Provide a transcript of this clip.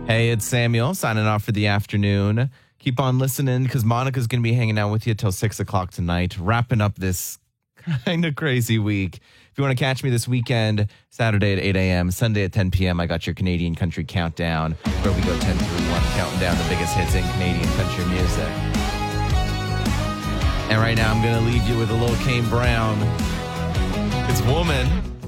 Hey, it's Samuel signing off for the afternoon. Keep on listening because Monica's going to be hanging out with you till 6 o'clock tonight, wrapping up this kind of crazy week. If you want to catch me this weekend, Saturday at 8 a.m., Sunday at 10 p.m., I got your Canadian Country Countdown, where we go 10 through 1, counting down the biggest hits in Canadian country music. And right now, I'm going to leave you with a little Kane Brown. It's Woman.